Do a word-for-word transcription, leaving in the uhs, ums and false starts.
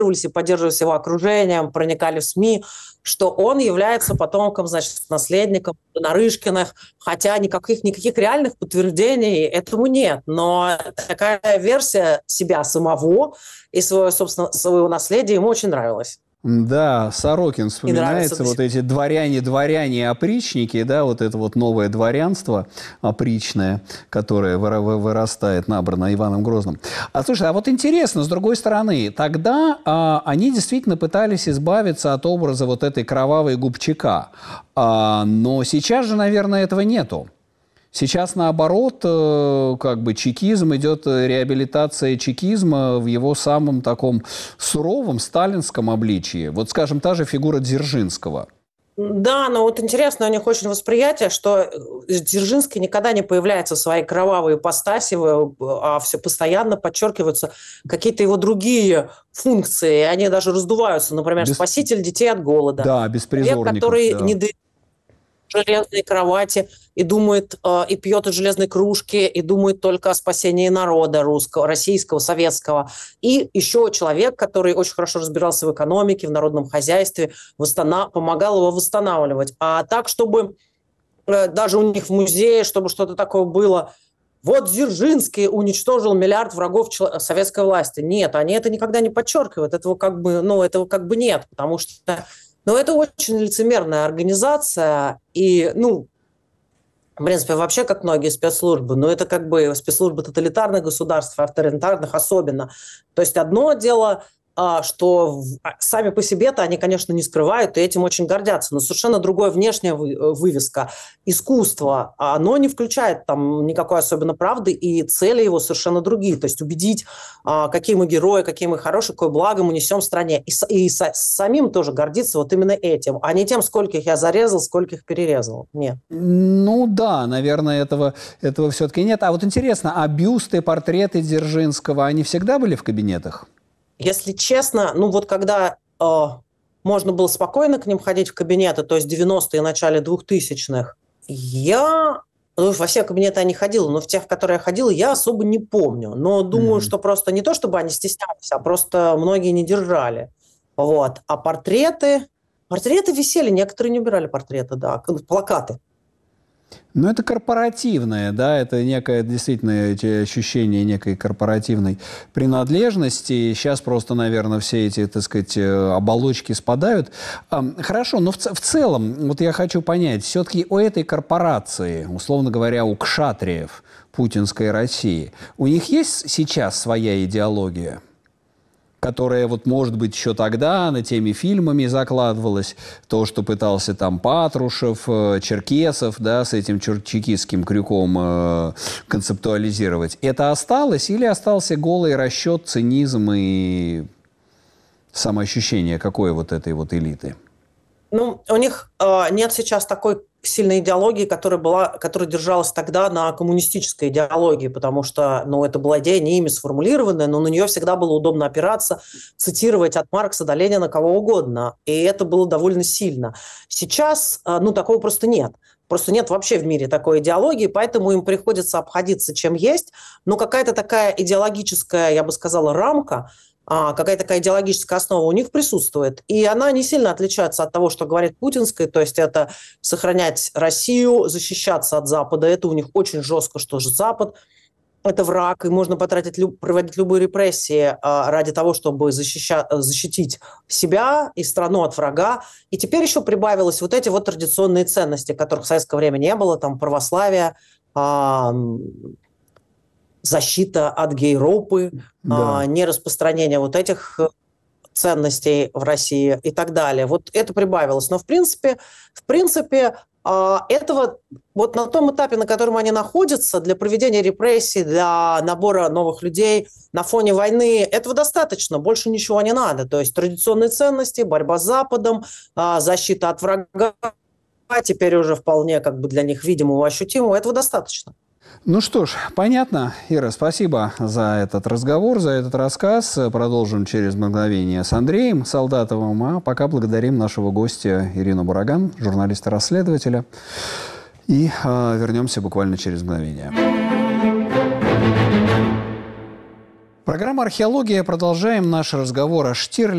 и поддерживались его окружением, проникали в СМИ, что он является потомком, значит, наследником Нарышкиных, хотя никаких, никаких реальных подтверждений этому нет. Но такая версия себя самого и своего, собственно, своего наследия ему очень нравилась. Да, Сорокин вспоминается, вот эти дворяне-дворяне опричники, да, вот это вот новое дворянство опричное, которое вырастает, набрано Иваном Грозным. А слушай, а вот интересно, с другой стороны, тогда а, они действительно пытались избавиться от образа вот этой кровавой Губчака, а, но сейчас же, наверное, этого нету. Сейчас, наоборот, как бы чекизм, идет реабилитация чекизма в его самом таком суровом сталинском обличии. Вот, скажем, та же фигура Дзержинского. Да, но вот интересно у них очень восприятие, что Дзержинский никогда не появляется в своей кровавой ипостаси, а все постоянно подчеркиваются какие-то его другие функции. Они даже раздуваются. Например, Без... спаситель детей от голода. Да, беспризорников. Человек, который да. не дышит железной кровати и думает, э, и пьет из железной кружки, и думает только о спасении народа русского, российского, советского. И еще человек, который очень хорошо разбирался в экономике, в народном хозяйстве, восстанов... помогал его восстанавливать. А так, чтобы э, даже у них в музее, чтобы что-то такое было, вот Дзержинский уничтожил миллиард врагов чел... советской власти. Нет, они это никогда не подчеркивают. Этого как бы, ну, этого как бы нет, потому что но это очень лицемерная организация, и, ну, в принципе, вообще, как многие спецслужбы, но это как бы спецслужбы тоталитарных государств, авторитарных особенно. То есть одно дело, что сами по себе-то они, конечно, не скрывают, и этим очень гордятся, но совершенно другая внешняя вывеска. Искусство, оно не включает там никакой особенно правды, и цели его совершенно другие. То есть убедить, какие мы герои, какие мы хорошие, какое благо мы несем в стране. И, и самим тоже гордиться вот именно этим, а не тем, сколько их я зарезал, сколько их перерезал. Нет. Ну да, наверное, этого, этого все-таки нет. А вот интересно, а бюсты, портреты Дзержинского, они всегда были в кабинетах? Если честно, ну вот когда э, можно было спокойно к ним ходить в кабинеты, то есть девяностые, начале двухтысячных, я ну, во все кабинеты я не ходила, но в тех, в которые я ходила, я особо не помню. Но думаю, mm-hmm. что просто не то, чтобы они стеснялись, а просто многие не держали. Вот. А портреты... Портреты висели, некоторые не убирали портреты, да, плакаты. Ну, это корпоративное, да, это некое, действительно, эти ощущения некой корпоративной принадлежности. Сейчас просто, наверное, все эти, так сказать, оболочки спадают. Хорошо, но в, в целом, вот я хочу понять, все-таки у этой корпорации, условно говоря, у кшатриев путинской России, у них есть сейчас своя идеология? Которая, вот, может быть, еще тогда на теме фильмами закладывалась, то, что пытался там Патрушев, Черкесов, да, с этим чекистским крюком э, концептуализировать. Это осталось или остался голый расчет, цинизм и самоощущение какой вот этой вот элиты? Ну, у них э, нет сейчас такой сильной идеологии, которая была, которая держалась тогда на коммунистической идеологии, потому что, ну, это была идея не ими сформулированная, но на нее всегда было удобно опираться, цитировать от Маркса до Ленина кого угодно, и это было довольно сильно. Сейчас, э, ну, такого просто нет. Просто нет вообще в мире такой идеологии, поэтому им приходится обходиться чем есть, но какая-то такая идеологическая, я бы сказала, рамка, какая-то такая идеологическая основа у них присутствует. И она не сильно отличается от того, что говорит путинская, то есть это сохранять Россию, защищаться от Запада. Это у них очень жестко, что же Запад – это враг, и можно потратить, проводить любые репрессии ради того, чтобы защищать, защитить себя и страну от врага. И теперь еще прибавилось вот эти вот традиционные ценности, которых в советское время не было, там православие, защита от гей-ропы, да. нераспространение вот этих ценностей в России и так далее. Вот это прибавилось. Но в принципе, в принципе этого вот на том этапе, на котором они находятся, для проведения репрессий, для набора новых людей на фоне войны, этого достаточно, больше ничего не надо. То есть традиционные ценности, борьба с Западом, защита от врага, теперь уже вполне как бы для них видимого, ощутимого, этого достаточно. Ну что ж, понятно. Ира, спасибо за этот разговор, за этот рассказ. Продолжим через мгновение с Андреем Солдатовым. А пока благодарим нашего гостя Ирину Бураган, журналиста-расследователя. И э, вернемся буквально через мгновение. Программа «Археология». Продолжаем наш разговор о Штирлице.